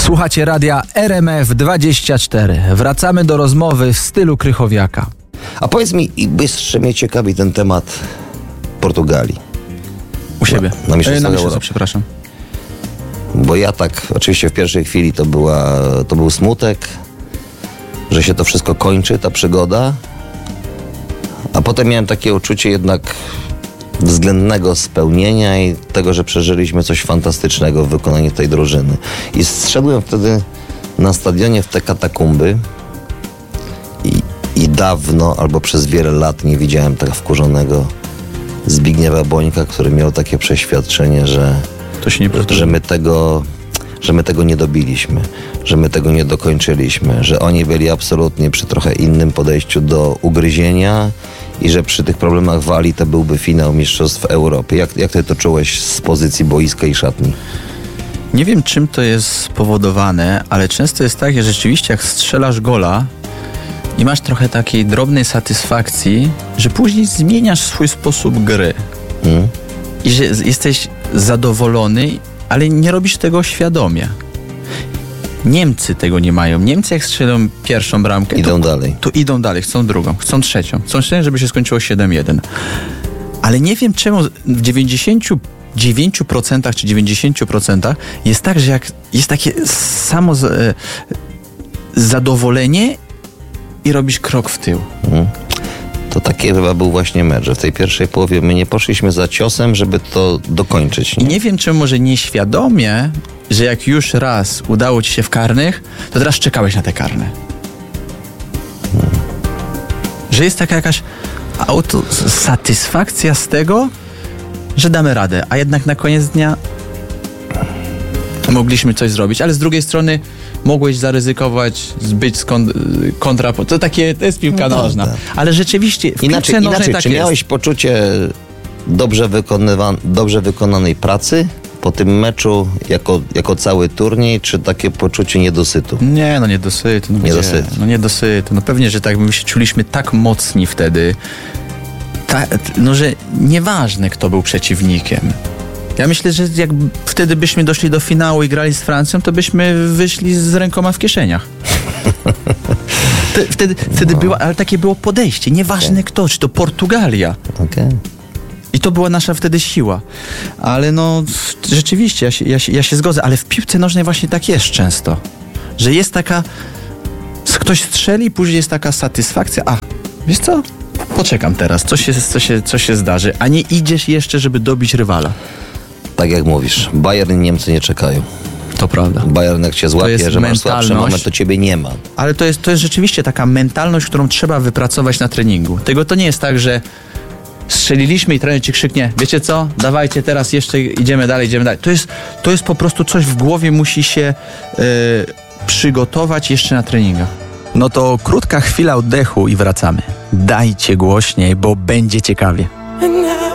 Słuchacie radia RMF24. Wracamy do rozmowy w stylu Krychowiaka. A powiedz mi, jeszcze mnie ciekawi ten temat Portugalii. U siebie. Na Mistrzostwach Europy, Europy. przepraszam. Bo ja tak, oczywiście w pierwszej chwili to był smutek, że się to wszystko kończy, ta przygoda. A potem miałem takie uczucie jednak względnego spełnienia i tego, że przeżyliśmy coś fantastycznego w wykonaniu tej drużyny. I zszedłem wtedy na stadionie w te katakumby i dawno, albo przez wiele lat nie widziałem tak wkurzonego Zbigniewa Bońka, który miał takie przeświadczenie, że To się nie powtórzy. że my tego nie dobiliśmy, że my tego nie dokończyliśmy, że oni byli absolutnie przy trochę innym podejściu do ugryzienia i że przy tych problemach wali to byłby finał Mistrzostw Europy. Jak ty to czułeś z pozycji boiska i szatni? Nie wiem, czym to jest spowodowane, ale często jest tak, że rzeczywiście jak strzelasz gola i masz trochę takiej drobnej satysfakcji, że później zmieniasz swój sposób gry. I że jesteś zadowolony, ale nie robisz tego świadomie. Niemcy tego nie mają. Niemcy jak strzelą pierwszą bramkę, Idą dalej. to idą dalej, chcą drugą, chcą trzecią. Chcą trzecią, żeby się skończyło 7-1. Ale nie wiem czemu w 99% czy 90% jest tak, że jak jest takie samo zadowolenie i robisz krok w tył. To taki chyba był właśnie mecz, że w tej pierwszej połowie my nie poszliśmy za ciosem, żeby to dokończyć. I nie wiem, czemu może nieświadomie, że jak już raz udało ci się w karnych, to teraz czekałeś na te karne. Że jest taka jakaś satysfakcja z tego, że damy radę, a jednak na koniec dnia mogliśmy coś zrobić, ale z drugiej strony mogłeś zaryzykować, być kontra... To jest piłka nożna. Ale rzeczywiście w piłce nożnej tak czy jest. miałeś poczucie dobrze wykonanej pracy po tym meczu jako cały turniej, czy takie poczucie niedosytu? Nie, niedosytu. Niedosytu. No pewnie, że tak my się czuliśmy tak mocni wtedy, że nieważne, kto był przeciwnikiem. Ja myślę, że jak wtedy byśmy doszli do finału i grali z Francją, to byśmy wyszli z rękoma w kieszeniach. Wtedy było, ale takie było podejście. Nieważne kto, czy to Portugalia. Okay. I to była nasza wtedy siła. Ale rzeczywiście, ja się zgodzę, ale w piłce nożnej właśnie tak jest często. Że jest taka... Ktoś strzeli, później jest taka satysfakcja. A, wiesz co? Poczekam teraz, co się zdarzy. A nie idziesz jeszcze, żeby dobić rywala. Tak jak mówisz, Bayern i Niemcy nie czekają. To prawda. Bayern jak cię złapie, że masz słabszy moment, to ciebie nie ma. Ale to jest rzeczywiście taka mentalność, którą trzeba wypracować na treningu. Tego to nie jest tak, że strzeliliśmy i trener ci krzyknie, wiecie co, dawajcie teraz jeszcze, idziemy dalej. To jest po prostu coś w głowie musi się przygotować jeszcze na treningach. No to krótka chwila oddechu i wracamy. Dajcie głośniej, bo będzie ciekawie.